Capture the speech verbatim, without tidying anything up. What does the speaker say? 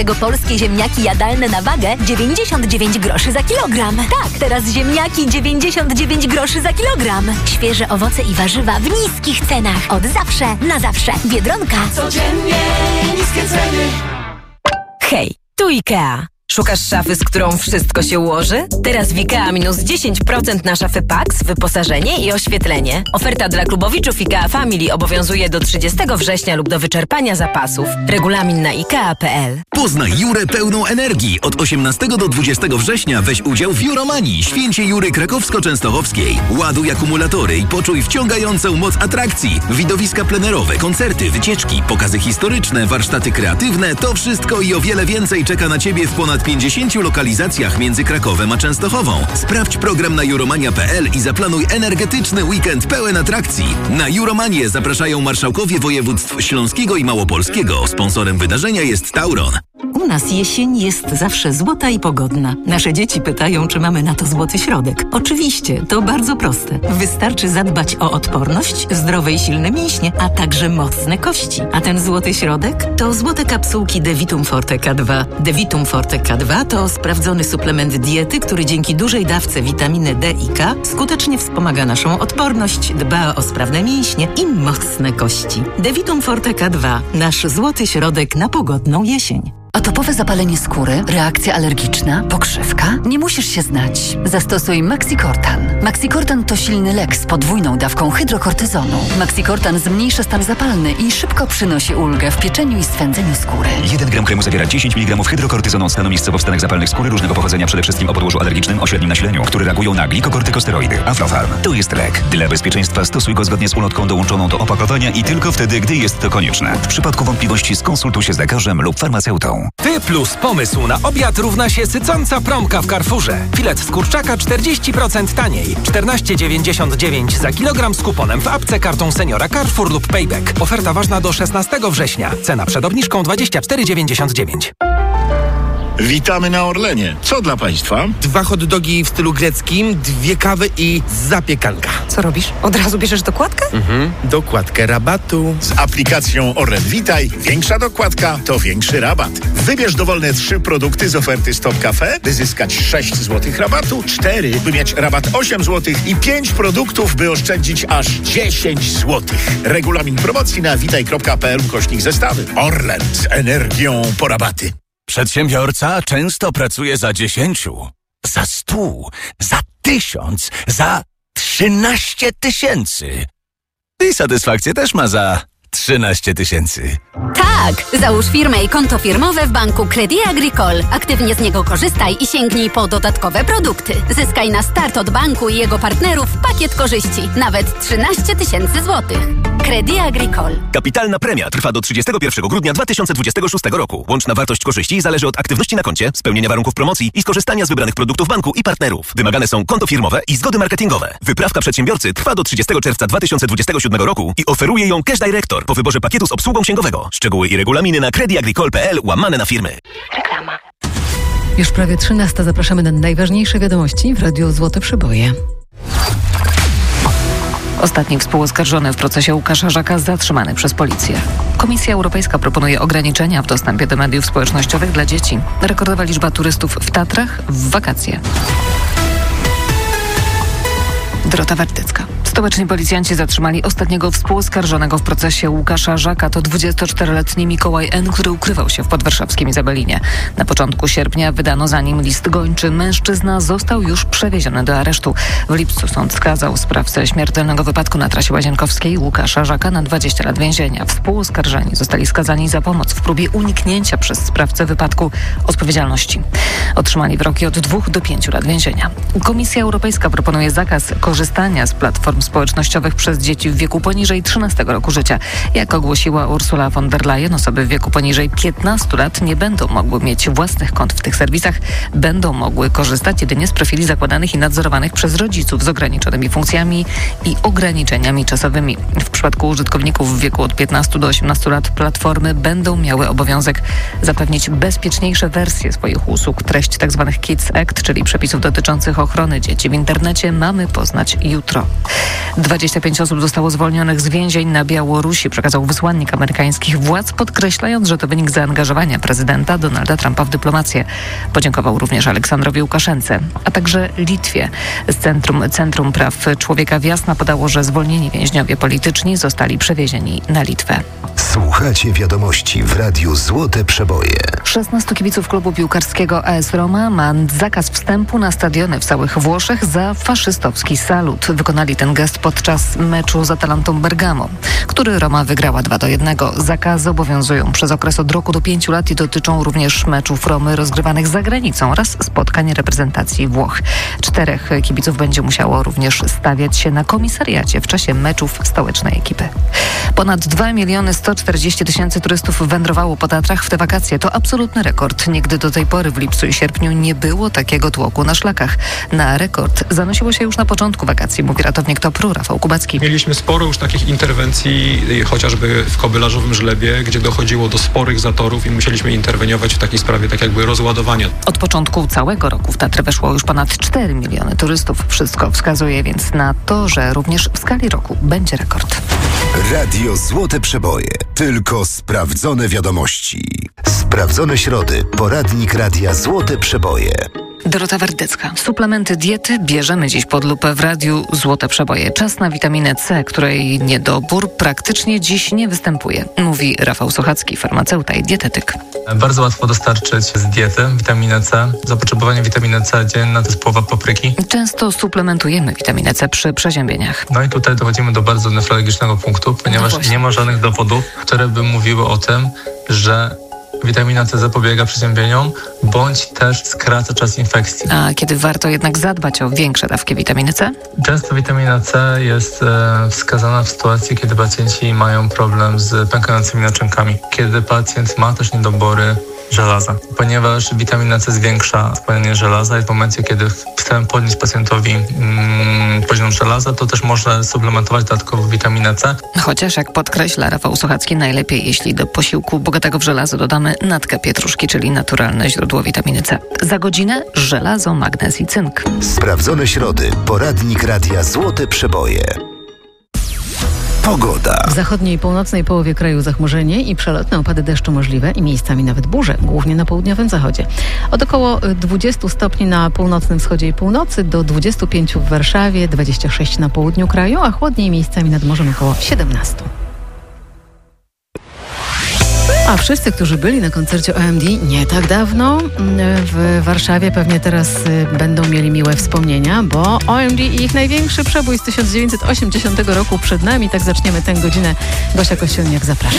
Polskie ziemniaki jadalne na wagę dziewięćdziesiąt dziewięć groszy za kilogram. Tak, teraz ziemniaki dziewięćdziesiąt dziewięć groszy za kilogram. Świeże owoce i warzywa w niskich cenach. Od zawsze, na zawsze. Biedronka. Codziennie niskie ceny. Hej, tu IKEA. Szukasz szafy, z którą wszystko się ułoży? Teraz w IKEA minus dziesięć procent na szafy Pax, wyposażenie i oświetlenie. Oferta dla klubowiczów IKEA Family obowiązuje do trzydziestego września lub do wyczerpania zapasów. Regulamin na ikea kropka p l. Poznaj Jurę pełną energii. Od osiemnastego do dwudziestego września weź udział w Juromanii, święcie Jury krakowsko-częstochowskiej. Ładuj akumulatory i poczuj wciągającą moc atrakcji. Widowiska plenerowe, koncerty, wycieczki, pokazy historyczne, warsztaty kreatywne. To wszystko i o wiele więcej czeka na Ciebie w ponad pięćdziesięciu lokalizacjach między Krakowem a Częstochową. Sprawdź program na juromania kropka p l i zaplanuj energetyczny weekend pełen atrakcji. Na Juromanię zapraszają marszałkowie województw śląskiego i małopolskiego. Sponsorem wydarzenia jest Tauron. U nas jesień jest zawsze złota i pogodna. Nasze dzieci pytają, czy mamy na to złoty środek. Oczywiście, to bardzo proste. Wystarczy zadbać o odporność, zdrowe i silne mięśnie, a także mocne kości. A ten złoty środek to złote kapsułki Devitum Forte K dwa. Devitum Forte K dwa to sprawdzony suplement diety, który dzięki dużej dawce witaminy D i K skutecznie wspomaga naszą odporność, dba o sprawne mięśnie i mocne kości. Devitum Forte K dwa. Nasz złoty środek na pogodną jesień. Atopowe zapalenie skóry, reakcja alergiczna, pokrzywka? Nie musisz się znać. Zastosuj Maxicortan. Maxicortan to silny lek z podwójną dawką hydrokortyzonu. Maxicortan zmniejsza stan zapalny i szybko przynosi ulgę w pieczeniu i swędzeniu skóry. jeden gram kremu zawiera dziesięć miligramów hydrokortyzonu stanu miejscowo w stanach zapalnych skóry różnego pochodzenia, przede wszystkim o podłożu alergicznym o średnim nasileniu, które reagują na glikokortykosteroidy. Aflofarm. To jest lek. Dla bezpieczeństwa stosuj go zgodnie z ulotką dołączoną do opakowania i tylko wtedy, gdy jest to konieczne. W przypadku wątpliwości skonsultuj się z lekarzem lub farmaceutą. Ty plus pomysł na obiad równa się sycąca promka w Carrefourze. Filet z kurczaka czterdzieści procent taniej. czternaście dziewięćdziesiąt dziewięć za kilogram z kuponem w apce, kartą seniora Carrefour lub Payback. Oferta ważna do szesnastego września. Cena przed obniżką dwadzieścia cztery dziewięćdziesiąt dziewięć. Witamy na Orlenie. Co dla Państwa? Dwa hot dogi w stylu greckim, dwie kawy i zapiekanka. Co robisz? Od razu bierzesz dokładkę? Mhm. Dokładkę rabatu. Z aplikacją Orlen Witaj większa dokładka to większy rabat. Wybierz dowolne trzy produkty z oferty Stop Cafe, by zyskać sześć złotych rabatu, cztery, by mieć rabat osiem złotych i pięć produktów, by oszczędzić aż dziesięć złotych. Regulamin promocji na witaj kropka p l ukośnik zestawy. Orlen z energią po rabaty. Przedsiębiorca często pracuje za dziesięciu, za stu, za tysiąc, za trzynaście tysięcy. I satysfakcję też ma za trzynaście tysięcy. Tak! Załóż firmę i konto firmowe w banku Crédit Agricole. Aktywnie z niego korzystaj i sięgnij po dodatkowe produkty. Zyskaj na start od banku i jego partnerów pakiet korzyści. Nawet trzynaście tysięcy złotych. Crédit Agricole. Kapitalna premia trwa do trzydziestego pierwszego grudnia dwa tysiące dwudziestego szóstego roku. Łączna wartość korzyści zależy od aktywności na koncie, spełnienia warunków promocji i skorzystania z wybranych produktów banku i partnerów. Wymagane są konto firmowe i zgody marketingowe. Wyprawka przedsiębiorcy trwa do trzydziestego czerwca dwa tysiące dwudziestego siódmego roku i oferuje ją Cash Director po wyborze pakietu z obsługą księgowego. Szczegóły i regulaminy na crediagricole kropka p l łamane na firmy. Reklama. Już prawie trzynasta. Zapraszamy na najważniejsze wiadomości w Radiu Złote Przyboje. Ostatni współoskarżony w procesie Łukasza Żaka zatrzymany przez policję. Komisja Europejska proponuje ograniczenia w dostępie do mediów społecznościowych dla dzieci. Rekordowa liczba turystów w Tatrach w wakacje. Dorota Wertycka. Stołeczni policjanci zatrzymali ostatniego współoskarżonego w procesie Łukasza Żaka. To dwudziestoczteroletni Mikołaj N., który ukrywał się w podwarszawskim Izabelinie. Na początku sierpnia wydano za nim list gończy. Mężczyzna został już przewieziony do aresztu. W lipcu sąd skazał sprawcę śmiertelnego wypadku na trasie Łazienkowskiej Łukasza Żaka na dwadzieścia lat więzienia. Współoskarżeni zostali skazani za pomoc w próbie uniknięcia przez sprawcę wypadku odpowiedzialności. Otrzymali wyroki od dwóch do pięciu lat więzienia. Komisja Europejska proponuje zakaz korzystania z platform społecznościowych przez dzieci w wieku poniżej trzynastego roku życia. Jak ogłosiła Ursula von der Leyen, osoby w wieku poniżej piętnastu lat nie będą mogły mieć własnych kont w tych serwisach, będą mogły korzystać jedynie z profili zakładanych i nadzorowanych przez rodziców z ograniczonymi funkcjami i ograniczeniami czasowymi. W przypadku użytkowników w wieku od piętnastu do osiemnastu lat platformy będą miały obowiązek zapewnić bezpieczniejsze wersje swoich usług. Treść tzw. Kids Act, czyli przepisów dotyczących ochrony dzieci w internecie, mamy poznać jutro. dwadzieścia pięć osób zostało zwolnionych z więzień na Białorusi, przekazał wysłannik amerykańskich władz, podkreślając, że to wynik zaangażowania prezydenta Donalda Trumpa w dyplomację. Podziękował również Aleksandrowi Łukaszence, a także Litwie. Z Centrum, Centrum Praw Człowieka w Jasna podało, że zwolnieni więźniowie polityczni zostali przewiezieni na Litwę. Słuchacie wiadomości w Radiu Złote Przeboje. szesnastu kibiców klubu piłkarskiego A S Roma ma zakaz wstępu na stadiony w całych Włoszech za faszystowski salut. Wykonali ten gest podczas meczu z Atalantą Bergamo, który Roma wygrała dwa do jednego. Zakazy obowiązują przez okres od roku do pięciu lat i dotyczą również meczów Romy rozgrywanych za granicą oraz spotkań reprezentacji Włoch. Czterech kibiców będzie musiało również stawiać się na komisariacie w czasie meczów stołecznej ekipy. Ponad dwa miliony sto czterdzieści tysięcy turystów wędrowało po Tatrach w te wakacje. To absolutny rekord. Nigdy do tej pory w lipcu i sierpniu nie było takiego tłoku na szlakach. Na rekord zanosiło się już na początku wakacji, mówi ratownik T O P R u Rafał Kubacki. Mieliśmy sporo już takich interwencji, chociażby w Kobylarzowym Żlebie, gdzie dochodziło do sporych zatorów i musieliśmy interweniować w takiej sprawie tak jakby rozładowania. Od początku całego roku w Tatry weszło już ponad cztery miliony turystów. Wszystko wskazuje więc na to, że również w skali roku będzie rekord. Radio Złote Przeboje. Tylko sprawdzone wiadomości. Sprawdzone środy. Poradnik Radia Złote Przeboje. Dorota Wardecka. Suplementy diety bierzemy dziś pod lupę w Radiu Złote Przeboje. Czas na witaminę C, której niedobór praktycznie dziś nie występuje, mówi Rafał Sochacki, farmaceuta i dietetyk. Bardzo łatwo dostarczyć z diety witaminę C. Zapotrzebowanie witaminy C dzienne to jest połowa papryki. Często suplementujemy witaminę C przy przeziębieniach. No i tutaj dochodzimy do bardzo nefrologicznego punktu, ponieważ no nie ma żadnych dowodów, które by mówiły o tym, że witamina C zapobiega przeziębieniom, bądź też skraca czas infekcji. A kiedy warto jednak zadbać o większe dawki witaminy C? Często witamina C jest e, wskazana w sytuacji, kiedy pacjenci mają problem z pękającymi naczynkami. Kiedy pacjent ma też niedobory żelaza, ponieważ witamina C zwiększa spalanie żelaza i w momencie, kiedy chcemy podnieść pacjentowi mm, poziom żelaza, to też można suplementować dodatkowo witaminę C. Chociaż, jak podkreśla Rafał Sochacki, najlepiej, jeśli do posiłku bogatego w żelazo dodamy natkę pietruszki, czyli naturalne źródło witaminy C. Za godzinę żelazo, magnez i cynk. Sprawdzone środy. Poradnik Radia Złote Przeboje. Pogoda. W zachodniej i północnej połowie kraju zachmurzenie i przelotne opady deszczu możliwe i miejscami nawet burze, głównie na południowym zachodzie. Od około dwudziestu stopni na północnym wschodzie i północy do dwudziestu pięciu w Warszawie, dwudziestu sześciu na południu kraju, a chłodniej miejscami nad morzem około siedemnastu. A wszyscy, którzy byli na koncercie O M D nie tak dawno w Warszawie, pewnie teraz będą mieli miłe wspomnienia, bo O M D i ich największy przebój z tysiąc dziewięćset osiemdziesiątego roku przed nami. Tak zaczniemy tę godzinę. Gosia Kościelniak, zapraszam.